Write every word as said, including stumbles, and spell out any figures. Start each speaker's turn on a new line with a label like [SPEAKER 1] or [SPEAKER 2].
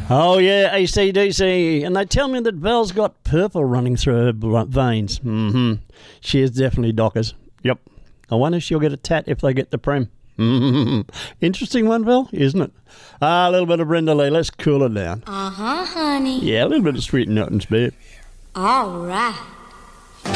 [SPEAKER 1] Oh, yeah, A C D C. And they tell me that Belle's got purple running through her bl- veins. Mm-hmm. She is definitely Dockers. Yep. I wonder if she'll get a tat if they get the Prem. Mm-hmm. Interesting one, Belle, isn't it? Ah, a little bit of Brenda Lee. Let's cool it down.
[SPEAKER 2] Uh-huh, honey.
[SPEAKER 1] Yeah, a little bit of Sweet Nothings, babe.
[SPEAKER 2] All right.